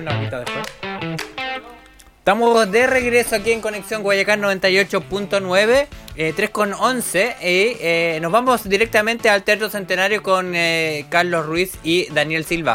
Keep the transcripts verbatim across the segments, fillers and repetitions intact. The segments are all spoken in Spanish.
Una agüita después. Estamos de regreso aquí en Conexión Guayacán noventa y ocho punto nueve, eh, tres con once, y eh, nos vamos directamente al Teatro Centenario con eh, Carlos Ruiz y Daniel Silva.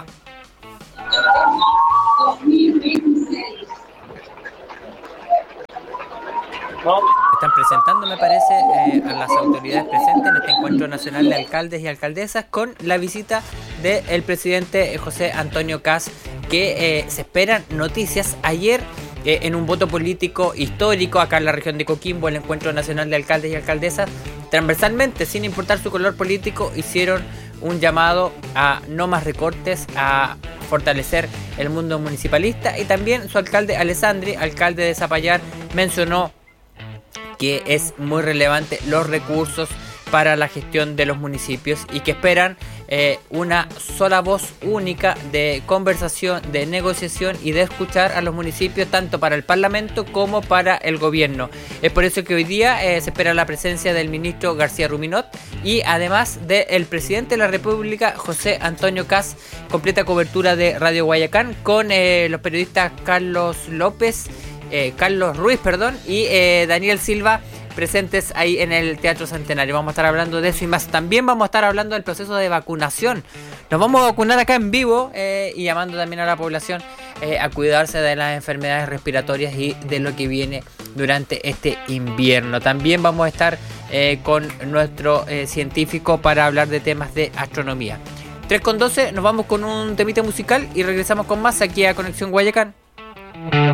Están presentando, me parece, eh, a las autoridades presentes en este encuentro nacional de alcaldes y alcaldesas con la visita del presidente José Antonio Kast, que eh, se esperan noticias. Ayer, eh, en un voto político histórico acá en la región de Coquimbo, el encuentro nacional de alcaldes y alcaldesas, transversalmente, sin importar su color político, hicieron un llamado a no más recortes, a fortalecer el mundo municipalista, y también su alcalde Alessandri, alcalde de Zapallar, mencionó que es muy relevante los recursos para la gestión de los municipios y que esperan eh, una sola voz única de conversación, de negociación y de escuchar a los municipios, tanto para el Parlamento como para el gobierno. Es por eso que hoy día eh, se espera la presencia del ministro García Ruminot y además del presidente de la República, José Antonio Kast. Completa cobertura de Radio Guayacán con eh, los periodistas Carlos López, Eh, Carlos Ruiz, perdón, y eh, Daniel Silva, presentes ahí en el Teatro Centenario. Vamos a estar hablando de eso y más. También vamos a estar hablando del proceso de vacunación. Nos vamos a vacunar acá en vivo eh, y llamando también a la población eh, a cuidarse de las enfermedades respiratorias y de lo que viene durante este invierno. También vamos a estar eh, con nuestro eh, científico para hablar de temas de astronomía. tres con doce, nos vamos con un temita musical y regresamos con más aquí a Conexión Guayacán.